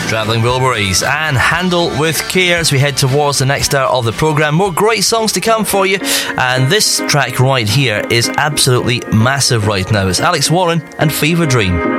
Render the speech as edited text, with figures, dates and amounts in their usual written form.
Travelling Wilburys and Handle with Care as we head towards the next hour of the programme. More great songs to come for you, and this track right here is absolutely massive right now. It's Alex Warren and Fever Dream.